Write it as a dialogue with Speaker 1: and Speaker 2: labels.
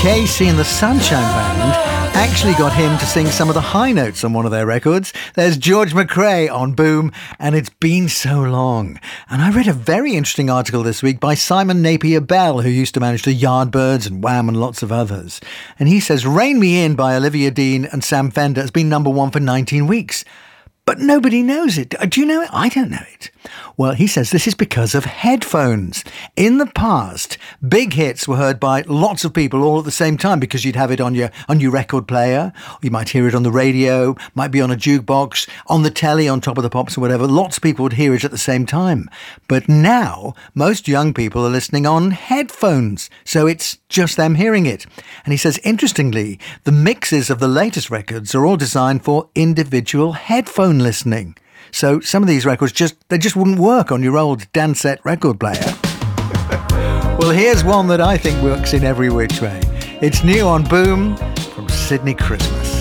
Speaker 1: KC and the Sunshine Band actually got him to sing some of the high notes on one of their records. There's George McRae on Boom, and It's Been So Long. And I read a very interesting article this week by Simon Napier Bell, who used to manage the Yardbirds and Wham and lots of others. And he says Rain Me In by Olivia Dean and Sam Fender has been number one for 19 weeks. But nobody knows it. Do you know it? I don't know it. Well, he says this is because of headphones. In the past, big hits were heard by lots of people all at the same time because you'd have it on your record player. You might hear it on the radio, might be on a jukebox, on the telly, on Top of the Pops or whatever. Lots of people would hear it at the same time. But now, most young people are listening on headphones. So it's just them hearing it. And he says, interestingly, the mixes of the latest records are all designed for individual headphone listening. So some of these records just wouldn't work on your old Dansette record player. Well, here's one that I think works in every which way. It's new on Boom from Sydney Christmas.